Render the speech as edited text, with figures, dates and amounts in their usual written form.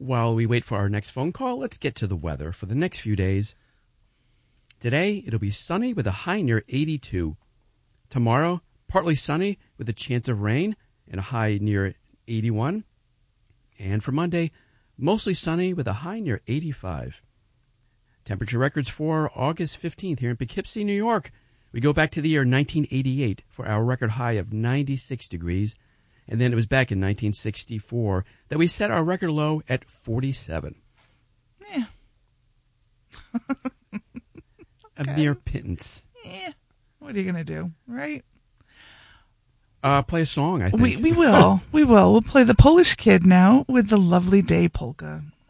while we wait for our next phone call, let's get to the weather for the next few days. Today, it'll be sunny with a high near 82. Tomorrow, partly sunny with a chance of rain and a high near 81. And for Monday, mostly sunny with a high near 85. Temperature records for August 15th here in Poughkeepsie, New York. We go back to the year 1988 for our record high of 96 degrees. And then it was back in 1964 that we set our record low at 47. Yeah. A mere pittance. Yeah. What are you going to do, right? Play a song, I think. We will. We will. We'll play the Polish Kid now with the Lovely Day Polka.